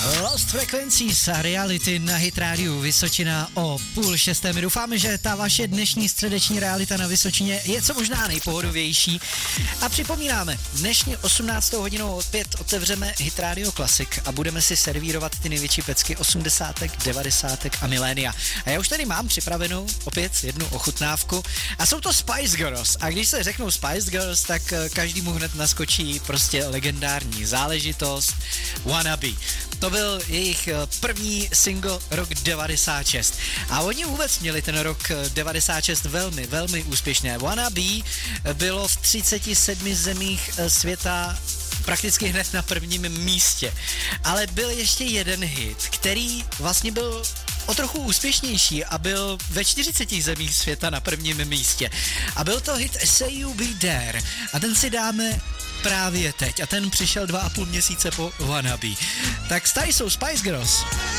Lost Frequencies a Reality na Hit Radio Vysočina o 5:30. My doufáme, že ta vaše dnešní středeční realita na Vysočině je co možná nejpohodovější. A připomínáme, dnešní 18. hodinou opět otevřeme Hit Radio Classic a budeme si servírovat ty největší pecky 80, 90 a milénia. A já už tady mám připravenou opět jednu ochutnávku a jsou to Spice Girls. A když se řeknou Spice Girls, tak každému hned naskočí prostě legendární záležitost Wannabe. To byl jejich první single rok 96. A oni vůbec měli ten rok 96 velmi, velmi úspěšné. Wannabe bylo v 37 zemích světa prakticky hned na prvním místě. Ale byl ještě jeden hit, který vlastně byl o trochu úspěšnější a byl ve 40 zemích světa na prvním místě. A byl to hit Say You Be There. A ten si dáme právě teď. A ten přišel 2,5 měsíce po Wannabe. Tak tady jsou Spice Girls.